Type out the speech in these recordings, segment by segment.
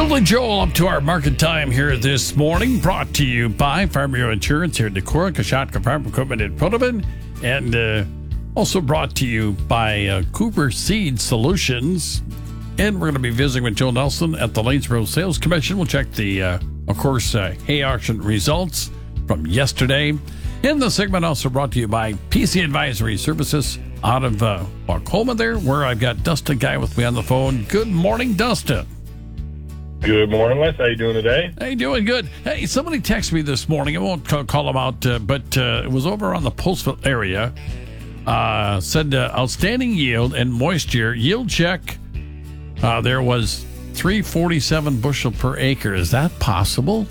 Billy Joel up to our market time here this morning, brought to you by Farm Bureau Insurance here in Decorah, Kashatka Farm Equipment in Protoman, and also brought to you by Cooper Seed Solutions. And we're going to be visiting with Joe Nelson at the Lanesboro Sales Commission. We'll check the, of course, hay auction results from yesterday. And the segment also brought to you by PC Advisory Services out of Oklahoma there, where I've got Dustin Guy with me on the phone. Good morning, Dustin. Good morning, Les. How you doing today? Hey, doing good. Hey, somebody texted me this morning. I won't call them out, but it was over on the Postville area. Said outstanding yield and moisture. Yield check, there was 347 bushel per acre. Is that possible?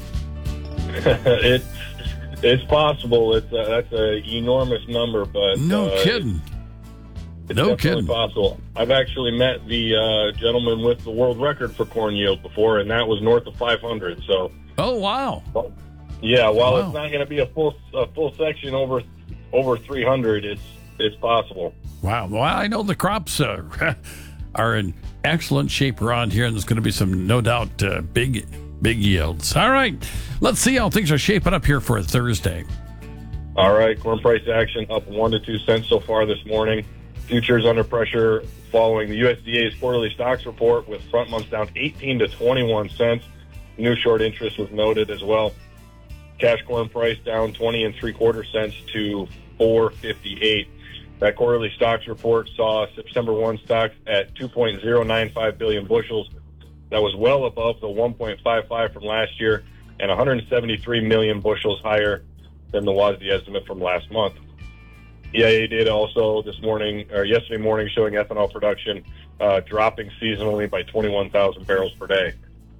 It's possible. That's an enormous number, but no kidding. It's no definitely kidding. possible. I've actually met the gentleman with the world record for corn yield before, and that was north of 500. So, oh wow, yeah. While Wow. it's not going to be a full section over 300, it's possible. Wow. Well, I know the crops are in excellent shape around here, and there's going to be some, no doubt, big yields. All right, let's see how things are shaping up here for a Thursday. All right, corn price action up 1 to 2 cents so far this morning. Futures under pressure following the USDA's quarterly stocks report, with front months down 18 to 21 cents. New short interest was noted as well. Cash corn price down 20 3/4 cents to $4.58. That quarterly stocks report saw September 1 stocks at 2.095 billion bushels. That was well above the 1.55 from last year and 173 million bushels higher than the WASDE estimate from last month. EIA data also yesterday morning showing ethanol production dropping seasonally by 21,000 barrels per day.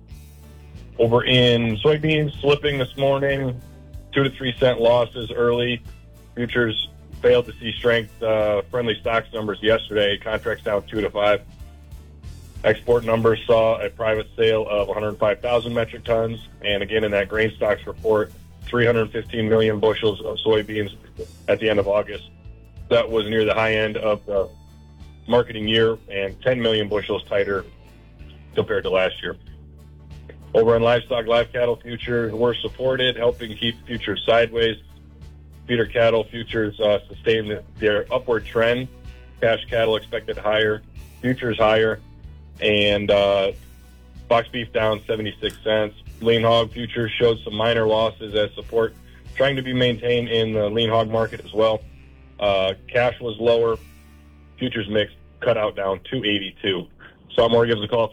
Over in soybeans, slipping this morning, 2 to 3 cent losses early. Futures failed to see strength. Friendly stocks numbers yesterday, contracts down 2 to 5. Export numbers saw a private sale of 105,000 metric tons, and again in that grain stocks report, 315 million bushels of soybeans at the end of August. That was near the high end of the marketing year and 10 million bushels tighter compared to last year. Over on livestock, live cattle futures were supported, helping keep futures sideways. Feeder cattle futures sustained their upward trend. Cash cattle expected higher, futures higher, and box beef down 76 cents. Lean hog futures showed some minor losses as support trying to be maintained in the lean hog market as well. Cash was lower. Futures mix cut out down 282. Sommore gives a call at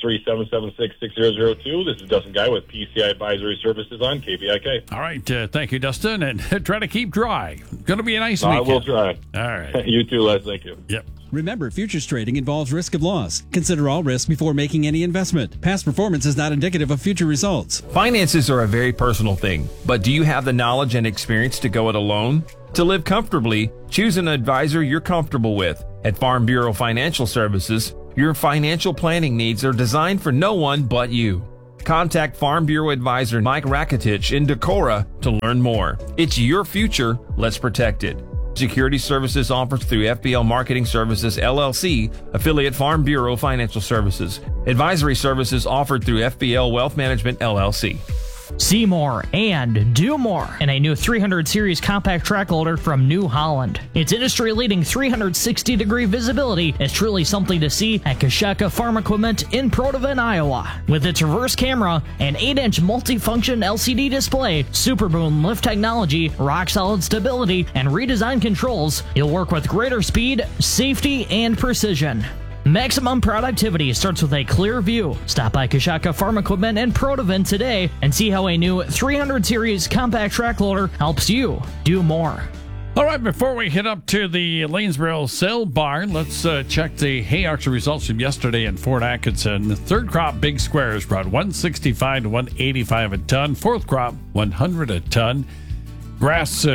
563-776-6002. This is Dustin Guy with PCI Advisory Services on KVIK. All right, thank you, Dustin, and try to keep dry. Going to be a nice weekend. I will try. All right. You too, Les. Thank you. Yep. Remember, futures trading involves risk of loss. Consider all risk before making any investment. Past performance is not indicative of future results. Finances are a very personal thing, but do you have the knowledge and experience to go it alone? To live comfortably, choose an advisor you're comfortable with. At Farm Bureau Financial Services, your financial planning needs are designed for no one but you. Contact Farm Bureau Advisor Mike Rakitich in Decorah to learn more. It's your future. Let's protect it. Security services offered through FBL Marketing Services, LLC, affiliate Farm Bureau Financial Services. Advisory services offered through FBL Wealth Management, LLC. See more and do more in a new 300 series compact track loader from New Holland. Its industry-leading 360-degree visibility is truly something to see at Kashatka Farm Equipment in Protovan, Iowa. With its reverse camera and 8-inch multifunction LCD display, Super Boom lift technology, rock-solid stability, and redesigned controls, you'll work with greater speed, safety, and precision. Maximum productivity starts with a clear view. Stop by Kashatka Farm Equipment in Protovan today and see how a new 300 series compact track loader helps you do more. All right, before we head up to the Lanesboro sale barn, let's check the hay auction results from yesterday in Fort Atkinson. The third crop big squares brought 165 to 185 a ton. Fourth crop 100 a ton. Grass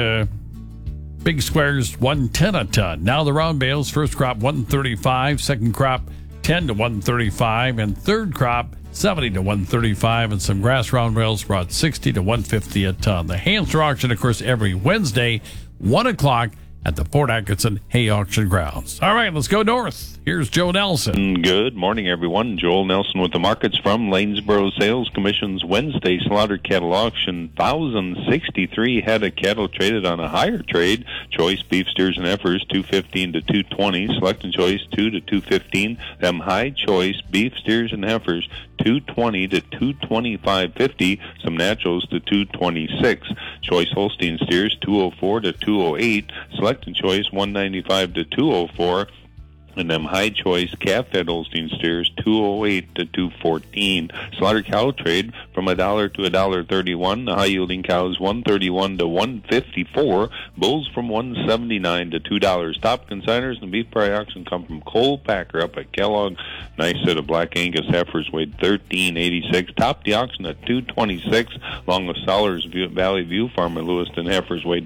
big squares 110 a ton. Now the round bales, first crop 135, second crop 10 to 135, and third crop 70 to 135, and some grass round bales brought 60 to 150 a ton. The hamster auction, of course, every Wednesday, 1 o'clock at the Fort Atkinson Hay Auction Grounds. All right, let's go north. Here's Joe Nelson. Good morning, everyone. Joel Nelson with the markets from Lanesboro Sales Commission's Wednesday slaughter cattle auction. 1,063 head of cattle traded on a higher trade. Choice beef steers and heifers 215 to 220. Select and choice 2 to 215. Them high choice beef steers and heifers 220 to 225.50. Some naturals to 226. Choice Holstein steers 204 to 208. Select and choice 195 to 204. And them high choice calf-fed Holstein steers 208 to 214. Slaughter cow trade from $1 to $1.31. The high yielding cows 131 to 154. Bulls from 179 to $2. Top consigners and beef pry auction come from Cole Packer up at Kellogg. Nice set of black Angus heifers weighed 1386. Top the auction at 226. Along with Soller's Valley View Farm at Lewiston heifers weighed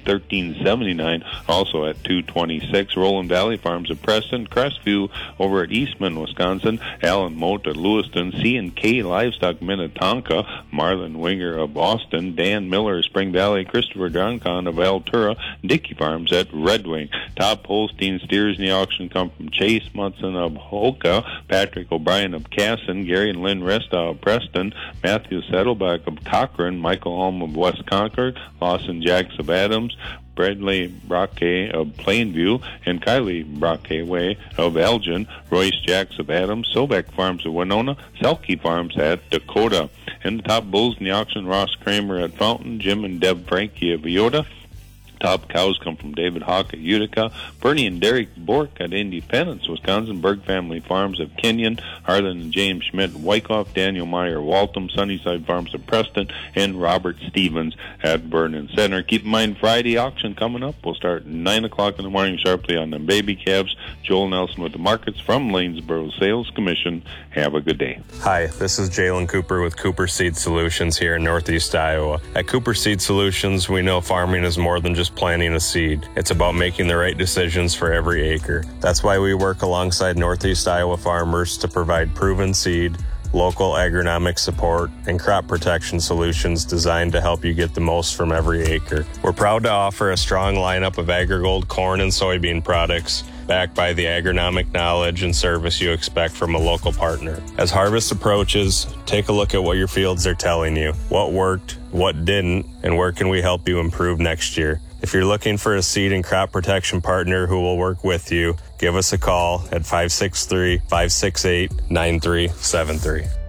1379. Also at 226. Roland Valley Farms at Preston. Crestview over at Eastman, Wisconsin. Allen Moat at Lewiston. C&K Livestock Minnetonka. Marlon Winger of Boston. Dan Miller of Spring Valley. Christopher Joncon of Altura. Dickey Farms at Red Wing. Top Holstein steers in the auction come from Chase Munson of Hoka. Patrick O'Brien of Casson. Gary and Lynn Resta of Preston. Matthew Saddleback of Cochrane. Michael Holm of West Concord. Lawson Jacks of Adams. Bradley Brockay of Plainview, and Kylie Brockay Way of Elgin, Royce Jacks of Adams, Sobek Farms of Winona, Selke Farms at Dakota. And the top bulls in the auction, Ross Kramer at Fountain, Jim and Deb Frankie of Iota. Top cows come from David Hawk at Utica, Bernie and Derek Bork at Independence, Wisconsin, Berg Family Farms of Kenyon, Harlan and James Schmidt, Wyckoff, Daniel Meyer, Waltham, Sunnyside Farms of Preston, and Robert Stevens at Vernon Center. Keep in mind, Friday auction coming up. We'll start at 9 o'clock in the morning sharply on them baby calves. Joel Nelson with the markets from Lanesboro Sales Commission. Have a good day. Hi, this is Jalen Cooper with Cooper Seed Solutions here in Northeast Iowa. At Cooper Seed Solutions, we know farming is more than just planting a seed. It's about making the right decisions for every acre. That's why we work alongside Northeast Iowa farmers to provide proven seed, local agronomic support, and crop protection solutions designed to help you get the most from every acre. We're proud to offer a strong lineup of AgriGold corn and soybean products, backed by the agronomic knowledge and service you expect from a local partner. As harvest approaches, take a look at what your fields are telling you, what worked, what didn't, and where can we help you improve next year. If you're looking for a seed and crop protection partner who will work with you, give us a call at 563-568-9373.